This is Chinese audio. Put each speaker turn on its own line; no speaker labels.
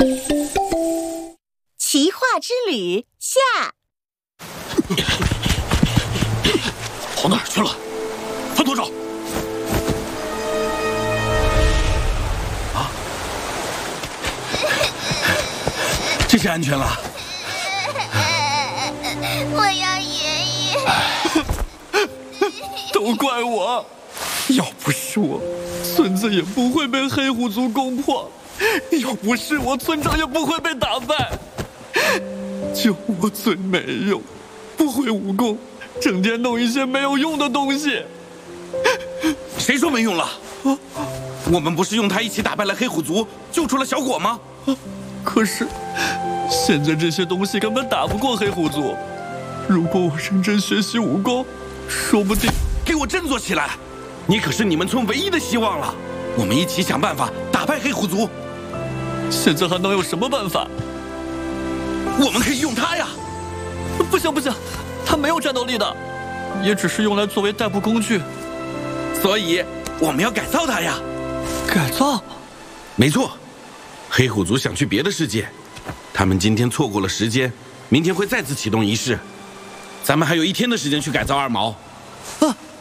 奇画之旅下。
跑哪儿去了？分头找！啊！这下安全了。
我要爷爷。
都怪我，要不是我，村子也不会被黑虎族攻破；要不是我，村长也不会被打败。就我最没用，不会武功，整天弄一些没有用的东西。
谁说没用了？我们不是用它一起打败了黑虎族，救出了小果吗？
可是，现在这些东西根本打不过黑虎族。如果我认真学习武功，说不定……
给我振作起来！你可是你们村唯一的希望了。我们一起想办法打败黑虎族。
现在还能有什么办法？
我们可以用它呀！
不行不行，它没有战斗力的，也只是用来作为代步工具。
所以我们要改造它呀！
改造？
没错，黑虎族想去别的世界，他们今天错过了时间，明天会再次启动仪式。咱们还有1天的时间去改造二毛。
啊，